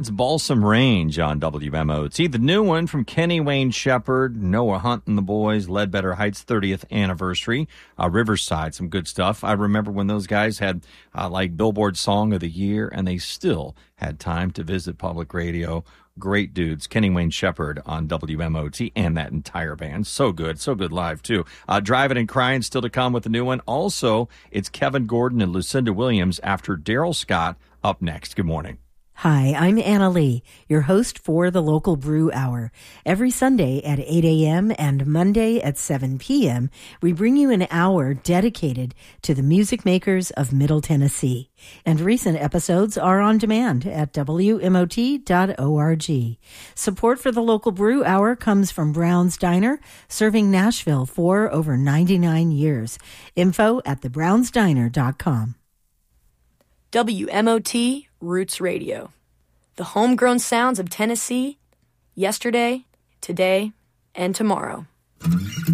It's Balsam Range on WMOT. The new one from Kenny Wayne Shepherd, Noah Hunt and the Boys, Ledbetter Heights 30th anniversary, Riverside, some good stuff. I remember when those guys had like Billboard Song of the Year, and they still had time to visit public radio. Great dudes. Kenny Wayne Shepherd on WMOT and that entire band. So good live, too. Driving and Crying still to come with the new one. Also, it's Kevin Gordon and Lucinda Williams after Daryl Scott up next. Good morning. Hi, I'm Anna Lee, your host for the Local Brew Hour. Every Sunday at 8 a.m. and Monday at 7 p.m., we bring you an hour dedicated to the music makers of Middle Tennessee. And recent episodes are on demand at WMOT.org. Support for the Local Brew Hour comes from Brown's Diner, serving Nashville for over 99 years. Info at thebrownsdiner.com. WMOT Roots Radio. The homegrown sounds of Tennessee, yesterday, today, and tomorrow.